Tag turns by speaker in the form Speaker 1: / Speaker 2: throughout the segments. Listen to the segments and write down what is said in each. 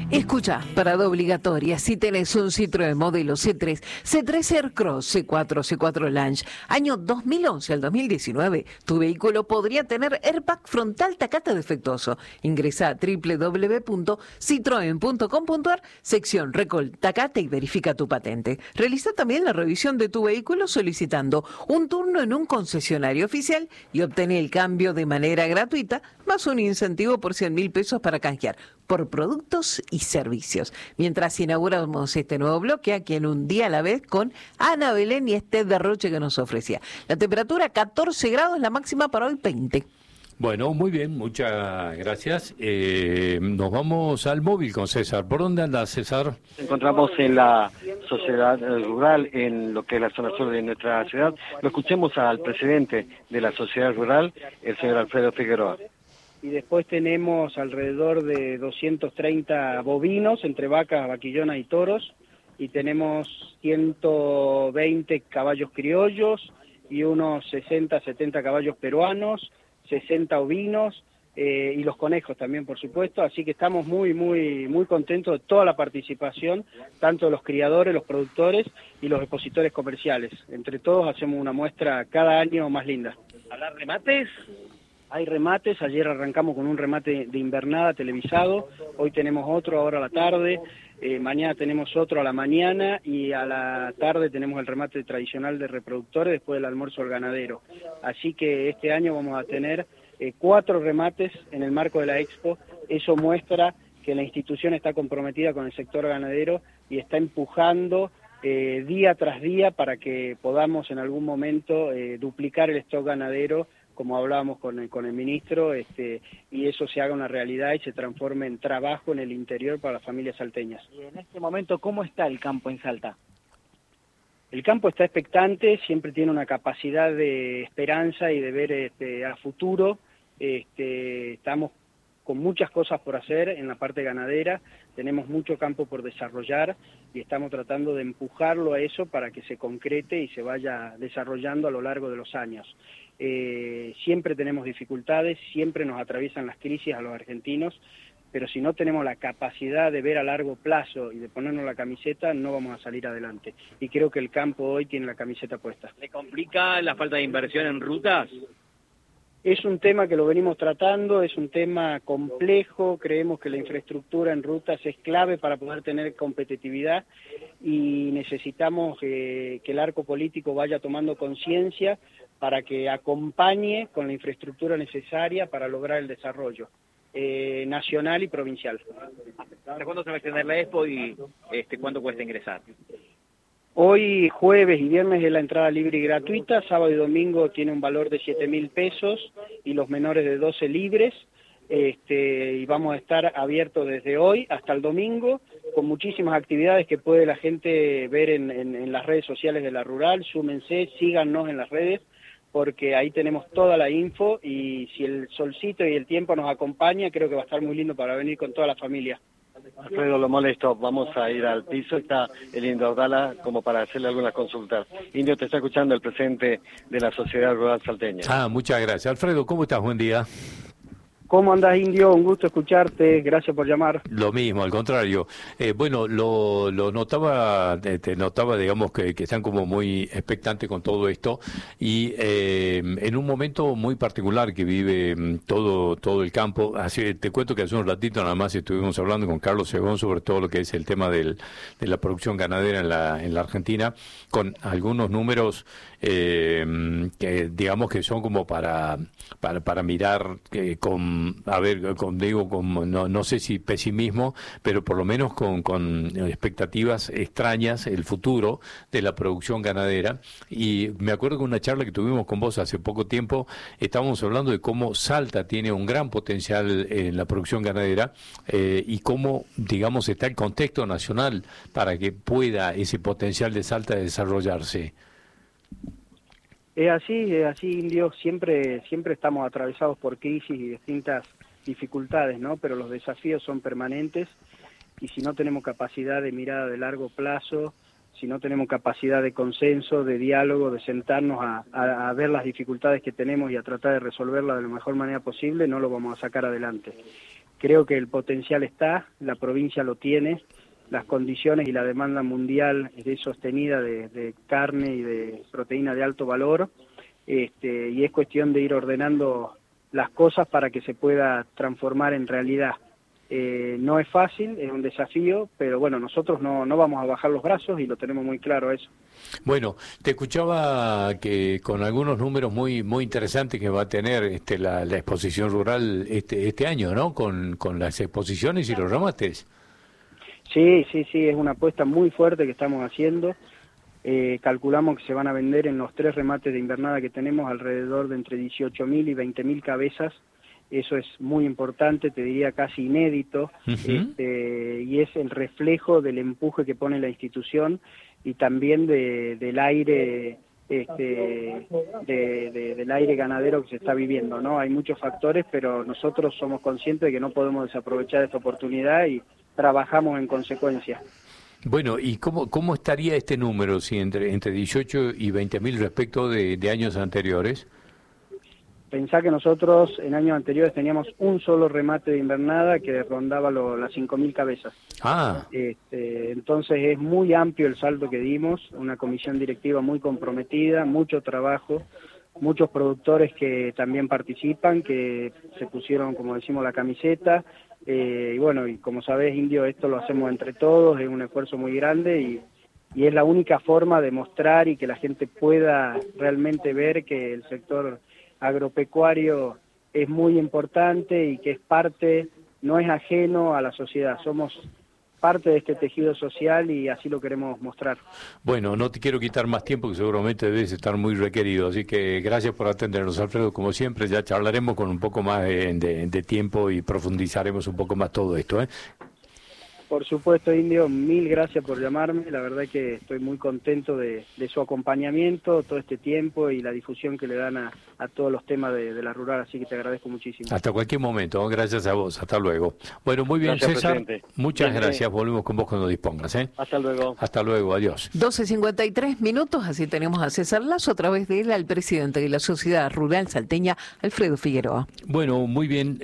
Speaker 1: Escucha, parada obligatoria si tenés un Citroën modelo C3, C3 Aircross, C4, C4 Lounge, año 2011 al 2019, tu vehículo podría tener airbag frontal Takata defectuoso. Ingresa a www.citroen.com.ar, sección Recall Takata y verifica tu patente. Realiza también la revisión de tu vehículo solicitando un turno en un concesionario oficial y obtener el cambio de manera gratuita, más un incentivo por 100.000 pesos para canjear por productos y servicios. Mientras inauguramos este nuevo bloque aquí en Un Día a la Vez con Ana Belén y este derroche que nos ofrecía. La temperatura 14 grados, la máxima para hoy 20.
Speaker 2: Bueno, muy bien, muchas gracias. Nos vamos al móvil con César. ¿Por dónde anda César?
Speaker 3: Nos encontramos en la sociedad rural, en lo que es la zona sur de nuestra ciudad. Lo escuchemos al presidente de la sociedad rural, el señor Alfredo Figueroa.
Speaker 4: Y después tenemos alrededor de 230 bovinos, entre vacas, vaquillonas y toros, y tenemos 120 caballos criollos y unos 60, 70 caballos peruanos, 60 ovinos y los conejos también, por supuesto. Así que estamos muy contentos de toda la participación, tanto de los criadores, los productores y los expositores comerciales. Entre todos hacemos una muestra cada año más linda.
Speaker 5: ¿Habrá remates?
Speaker 4: Hay remates, ayer arrancamos con un remate de invernada televisado, hoy tenemos otro ahora a la tarde, mañana tenemos otro a la mañana y a la tarde tenemos el remate tradicional de reproductores después del almuerzo del ganadero. Así que este año vamos a tener 4 remates en el marco de la Expo. Eso muestra que la institución está comprometida con el sector ganadero y está empujando día tras día para que podamos en algún momento duplicar el stock ganadero, como hablábamos con el ministro, y eso se haga una realidad y se transforme en trabajo en el interior para las familias salteñas.
Speaker 5: Y en este momento, ¿cómo está el campo en Salta?
Speaker 4: El campo está expectante, siempre tiene una capacidad de esperanza y de ver a futuro. Estamos con muchas cosas por hacer en la parte ganadera, tenemos mucho campo por desarrollar y estamos tratando de empujarlo a eso para que se concrete y se vaya desarrollando a lo largo de los años. Siempre tenemos dificultades, siempre nos atraviesan las crisis a los argentinos, pero si no tenemos la capacidad de ver a largo plazo y de ponernos la camiseta, no vamos a salir adelante. Y creo que el campo hoy tiene la camiseta puesta.
Speaker 5: ¿Le complica la falta de inversión en rutas?
Speaker 4: Es un tema que lo venimos tratando, es un tema complejo, creemos que la infraestructura en rutas es clave para poder tener competitividad y necesitamos que el arco político vaya tomando conciencia para que acompañe con la infraestructura necesaria para lograr el desarrollo nacional y provincial.
Speaker 5: ¿Hasta cuándo se va a extender la Expo y cuánto cuesta ingresar?
Speaker 4: Hoy, jueves y viernes es la entrada libre y gratuita, sábado y domingo tiene un valor de 7.000 pesos y los menores de 12 libres, y vamos a estar abiertos desde hoy hasta el domingo con muchísimas actividades que puede la gente ver en las redes sociales de La Rural. Súmense, síganos en las redes porque ahí tenemos toda la info y si el solcito y el tiempo nos acompaña, creo que va a estar muy lindo para venir con toda la familia.
Speaker 3: Alfredo, lo molesto, vamos a ir al piso, está el Indio Ordala como para hacerle algunas consultas. Indio, te está escuchando el presidente de la Sociedad Rural Salteña.
Speaker 2: Muchas gracias. Alfredo, ¿cómo estás? Buen día.
Speaker 4: ¿Cómo andás, Indio? Un gusto escucharte, gracias por llamar.
Speaker 2: Lo mismo, al contrario. Bueno, lo notaba, te notaba, digamos, que están como muy expectantes con todo esto y en un momento muy particular que vive todo el campo. Así, te cuento que hace un ratito nada más estuvimos hablando con Carlos Segón sobre todo lo que es el tema de la producción ganadera en la Argentina, con algunos números que digamos que son como para mirar no sé si pesimismo, pero por lo menos con expectativas extrañas el futuro de la producción ganadera. Y me acuerdo que una charla que tuvimos con vos hace poco tiempo, estábamos hablando de cómo Salta tiene un gran potencial en la producción ganadera y cómo, digamos, está el contexto nacional para que pueda ese potencial de Salta desarrollarse.
Speaker 4: Es así, Indio, siempre estamos atravesados por crisis y distintas dificultades, ¿no? Pero los desafíos son permanentes y si no tenemos capacidad de mirada de largo plazo, si no tenemos capacidad de consenso, de diálogo, de sentarnos a ver las dificultades que tenemos y a tratar de resolverlas de la mejor manera posible, no lo vamos a sacar adelante. Creo que el potencial está, la provincia lo tiene, las condiciones y la demanda mundial es sostenida de carne y de proteína de alto valor, y es cuestión de ir ordenando las cosas para que se pueda transformar en realidad. No es fácil, es un desafío, pero bueno, nosotros no vamos a bajar los brazos y lo tenemos muy claro eso.
Speaker 2: Bueno, te escuchaba que con algunos números muy interesantes que va a tener la exposición rural este año, ¿no? Con las exposiciones y los remates.
Speaker 4: Sí, es una apuesta muy fuerte que estamos haciendo. Calculamos que se van a vender en los 3 remates de invernada que tenemos alrededor de entre 18.000 y 20.000 cabezas. Eso es muy importante, te diría casi inédito, y es el reflejo del empuje que pone la institución y también del aire del aire ganadero que se está viviendo, ¿no? Hay muchos factores, pero nosotros somos conscientes de que no podemos desaprovechar esta oportunidad y trabajamos en consecuencia.
Speaker 2: Bueno, ¿y cómo estaría este número si entre 18 y 20.000 respecto de años anteriores?
Speaker 4: Pensá que nosotros en años anteriores teníamos un solo remate de invernada que rondaba las 5.000 cabezas. Entonces es muy amplio el salto que dimos, una comisión directiva muy comprometida, mucho trabajo, muchos productores que también participan, que se pusieron, como decimos, la camiseta. Y bueno, y como sabés, Indio, esto lo hacemos entre todos, es un esfuerzo muy grande y es la única forma de mostrar y que la gente pueda realmente ver que el sector agropecuario es muy importante y que es parte, no es ajeno a la sociedad, somos parte de este tejido social y así lo queremos mostrar.
Speaker 2: Bueno, no te quiero quitar más tiempo, que seguramente debes estar muy requerido, así que gracias por atendernos, Alfredo, como siempre. Ya charlaremos con un poco más de tiempo y profundizaremos un poco más todo esto, ¿eh?
Speaker 4: Por supuesto, Indio, mil gracias por llamarme, la verdad que estoy muy contento de su acompañamiento todo este tiempo y la difusión que le dan a todos los temas de la rural, así que te agradezco muchísimo.
Speaker 2: Hasta cualquier momento, gracias a vos, hasta luego. Bueno, muy bien,
Speaker 3: gracias,
Speaker 2: César,
Speaker 3: presidente.
Speaker 2: muchas gracias, volvemos con vos cuando dispongas, ¿eh?
Speaker 3: Hasta luego.
Speaker 2: Hasta luego, adiós.
Speaker 1: 12:53, así tenemos a César Lazo, a través de él al presidente de la Sociedad Rural Salteña, Alfredo Figueroa.
Speaker 2: Bueno, muy bien,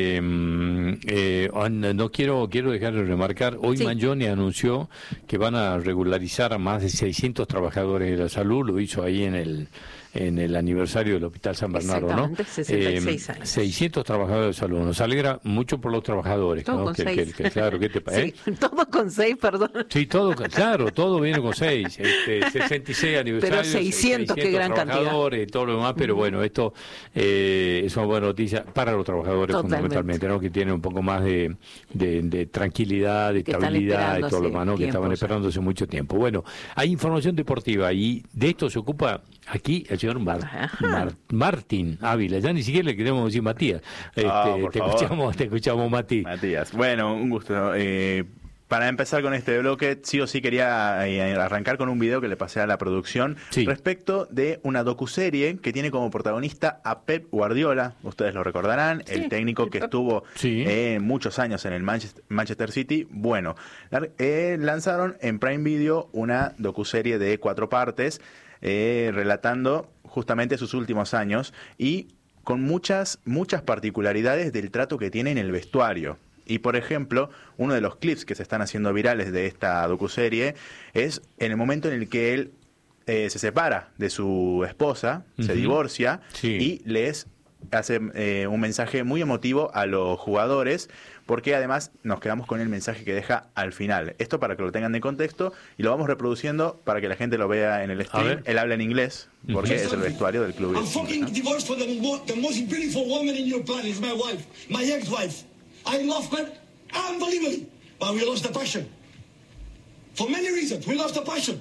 Speaker 2: no quiero dejar de remarcar. Hoy sí. Mangione anunció que van a regularizar a más de 600 trabajadores de la salud, lo hizo ahí en el aniversario del Hospital San Bernardo, ¿no?
Speaker 1: 66 años.
Speaker 2: 600 trabajadores de salud. Nos alegra mucho por los trabajadores,
Speaker 1: todo
Speaker 2: ¿no?
Speaker 1: Con 6.
Speaker 2: Claro, ¿qué te parece?
Speaker 1: Sí, todo con 6, perdón.
Speaker 2: Sí, todo viene con 6. 66 aniversarios.
Speaker 1: Pero 600 qué gran
Speaker 2: trabajadores,
Speaker 1: cantidad.
Speaker 2: Todo lo demás, pero bueno, esto es una buena noticia para los trabajadores. Totalmente. Fundamentalmente, ¿no? Que tienen un poco más de tranquilidad, de estabilidad y todo lo demás, ¿no? Que estaban esperando hace mucho tiempo. Bueno, hay información deportiva y de esto se ocupa aquí el señor Martín Ávila. Ya ni siquiera le queremos decir Matías. Te escuchamos, Mati.
Speaker 6: Matías. Bueno, un gusto. Para empezar con este bloque, sí o sí quería arrancar con un video que le pasé a la producción respecto de una docuserie que tiene como protagonista a Pep Guardiola. Ustedes lo recordarán, el técnico que estuvo muchos años en el Manchester City. Bueno, lanzaron en Prime Video una docuserie de 4 partes relatando justamente sus últimos años y con muchas particularidades del trato que tiene en el vestuario. Y por ejemplo, uno de los clips que se están haciendo virales de esta docuserie es en el momento en el que él se separa de su esposa, se divorcia y les hace un mensaje muy emotivo a los jugadores, porque además nos quedamos con el mensaje que deja al final. Esto para que lo tengan de contexto y lo vamos reproduciendo para que la gente lo vea en el stream. Él habla en inglés porque es el vestuario del club.
Speaker 7: I'm fucking divorced for the most beautiful woman in your planet, my wife, my ex-wife. I love her unbelievably, but we lost the passion. For many reasons, we lost the passion.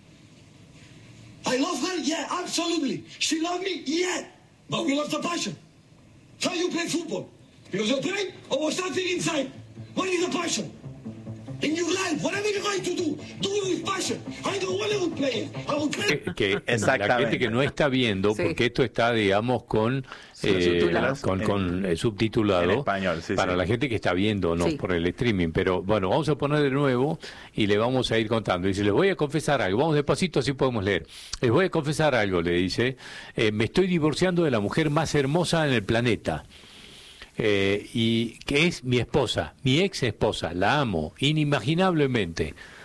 Speaker 7: I love her, yeah, absolutely. She loved me, yeah, but we lost the passion. How you play football? Because you're playing or something inside? What is the passion? In your life, whatever you're going to do it with passion. I don't want to play it. I will play.
Speaker 2: Que la gente que no está viendo, porque esto está, digamos, con subtitulado
Speaker 6: en español,
Speaker 2: para la gente que está viendo, no por el streaming. Pero bueno, vamos a poner de nuevo y le vamos a ir contando. Dice, les voy a confesar algo. Vamos despacito, así podemos leer. Les voy a confesar algo, le dice. Me estoy divorciando de la mujer más hermosa en el planeta. y que es mi esposa, mi ex esposa, la amo inimaginablemente,